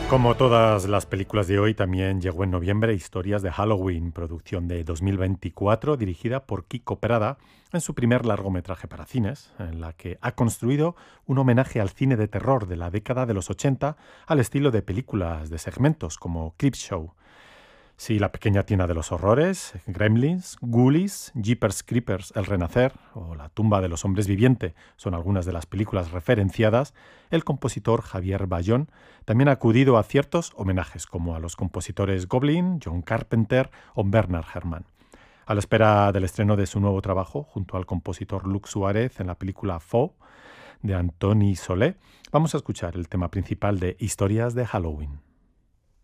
Como todas las películas de hoy, también llegó en noviembre Historias de Halloween, producción de 2024, dirigida por Kiko Prada, en su primer largometraje para cines, en la que ha construido un homenaje al cine de terror de la década de los 80 al estilo de películas de segmentos como Creepshow. Sí, La pequeña tienda de los horrores, Gremlins, Ghoulies, Jeepers Creepers, El Renacer o La tumba de los hombres viviente son algunas de las películas referenciadas. El compositor Javier Bayón también ha acudido a ciertos homenajes, como a los compositores Goblin, John Carpenter o Bernard Herrmann. A la espera del estreno de su nuevo trabajo, junto al compositor Luc Suárez en la película Faux, de Antoni Solé, vamos a escuchar el tema principal de Historias de Halloween.